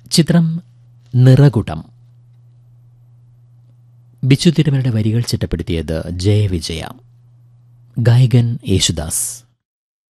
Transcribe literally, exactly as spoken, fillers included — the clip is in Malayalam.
ചിത്രം നിറകുടം. ബിച്ചു തിരുമലയുടെ വരികൾ ചിട്ടപ്പെടുത്തിയത് ജയവിജയ. ഗായകൻ യേശുദാസ്.